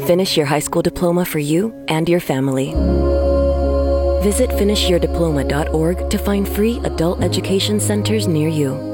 Finish your high school diploma for you and your family. Visit finishyourdiploma.org to find free adult education centers near you.